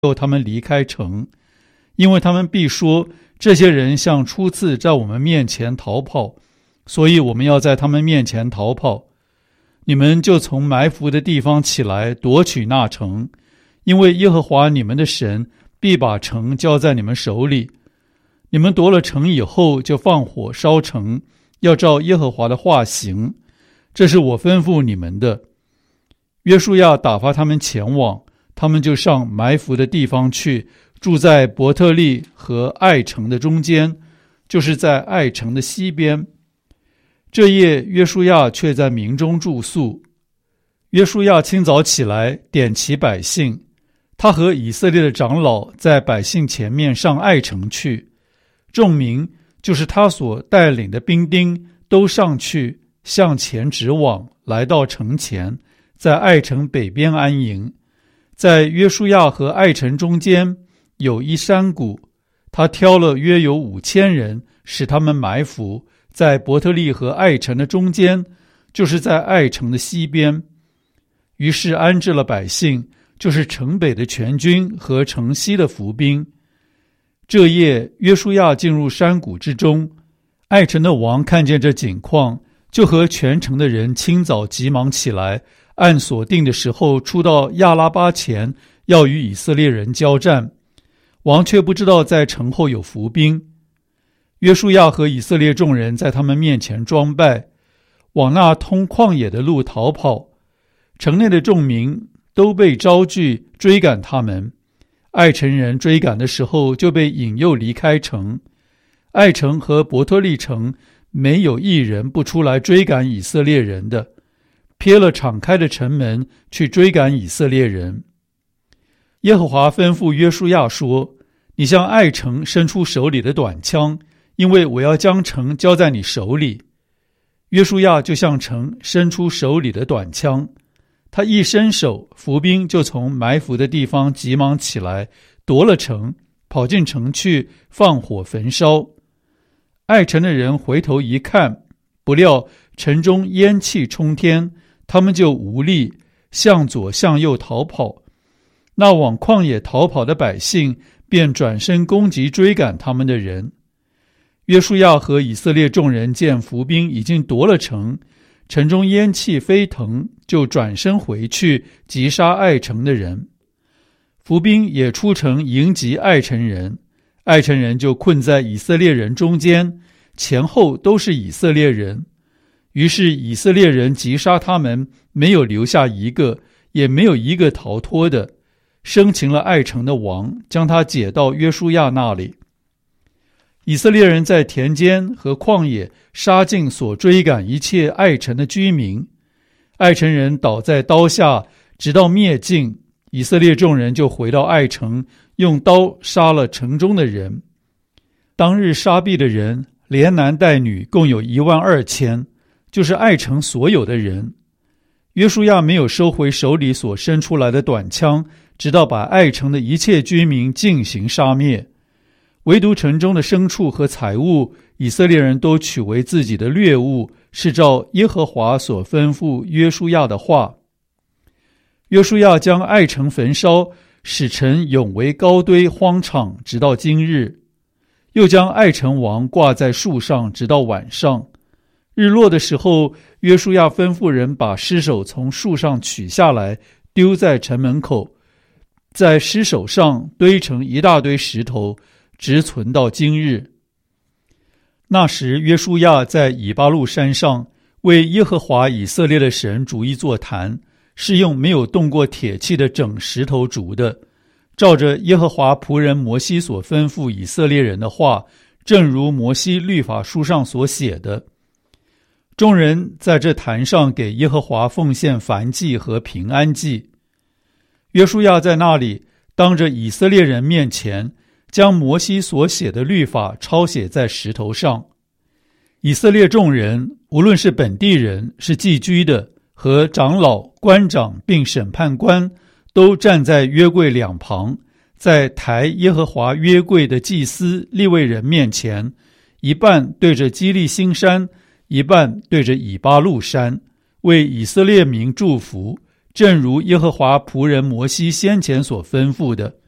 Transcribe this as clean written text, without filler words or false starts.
后他们离开城，因为他们必说，这些人像初次在我们面前逃跑，所以我们要在他们面前逃跑。你们就从埋伏的地方起来，夺取那城，因为耶和华你们的神必把城交在你们手里。你们夺了城以后，就放火烧城，要照耶和华的话行，这是我吩咐你们的。约书亚打发他们前往，他们就上埋伏的地方去，住在伯特利和爱城的中间，就是在爱城的西边。这夜约书亚却在民中住宿。约书亚清早起来，点齐百姓，他和以色列的长老在百姓前面上爱城去，众民就是他所带领的兵丁都上去，向前直往，来到城前，在爱城北边安营。在约书亚和爱城中间有一山谷，他挑了约有5000人，使他们埋伏在伯特利和爱城的中间，就是在爱城的西边。于是安置了百姓，就是城北的全军和城西的伏兵。这夜约书亚进入山谷之中，爱城的王看见这景况，就和全城的人清早急忙起来，按所定的时候出到亚拉巴前，要与以色列人交战。王却不知道在城后有伏兵。约书亚和以色列众人在他们面前装败，往那通旷野的路逃跑。城内的众民都被招聚追赶他们。爱城人追赶的时候，就被引诱离开城。爱城和伯特利城没有一人不出来追赶以色列人的，撇了敞开的城门去追赶以色列人。耶和华吩咐约书亚说：你向爱城伸出手里的短枪，因为我要将城交在你手里。约书亚就向城伸出手里的短枪，他一伸手，伏兵就从埋伏的地方急忙起来，夺了城，跑进城去，放火焚烧。爱城的人回头一看，不料城中烟气冲天，他们就无力，向左向右逃跑。那往旷野逃跑的百姓便转身攻击追赶他们的人。约书亚和以色列众人见伏兵已经夺了城，城中烟气飞腾，就转身回去击杀爱城的人。伏兵也出城迎击爱城人，爱城人就困在以色列人中间，前后都是以色列人。于是以色列人击杀他们，没有留下一个，也没有一个逃脱的，生擒了爱城的王，将他解到约书亚那里。以色列人在田间和旷野杀尽所追赶一切爱城的居民，爱城人倒在刀下，直到灭尽。以色列众人就回到爱城，用刀杀了城中的人。当日杀毙的人，连男带女，共有12000，就是爱城所有的人。约书亚没有收回手里所伸出来的短枪，直到把爱城的一切居民尽行杀灭。唯独城中的牲畜和财物，以色列人都取为自己的掠物，是照耶和华所吩咐约书亚的话。约书亚将爱城焚烧，使城永为高堆荒场，直到今日。又将爱城王挂在树上，直到晚上。日落的时候，约书亚吩咐人把尸首从树上取下来，丢在城门口，在尸首上堆成一大堆石头，直存到今日。那时约书亚在以巴路山上为耶和华以色列的神筑一座坛，是用没有动过铁器的整石头筑的，照着耶和华仆人摩西所吩咐以色列人的话，正如摩西律法书上所写的。众人在这坛上给耶和华奉献燔祭和平安祭。约书亚在那里当着以色列人面前，将摩西所写的律法抄写在石头上。以色列众人，无论是本地人，是寄居的，和长老、官长并审判官，都站在约柜两旁，在抬耶和华约柜的祭司利未人面前，一半对着基利新山，一半对着以巴路山，为以色列民祝福，正如耶和华仆人摩西先前所吩咐的。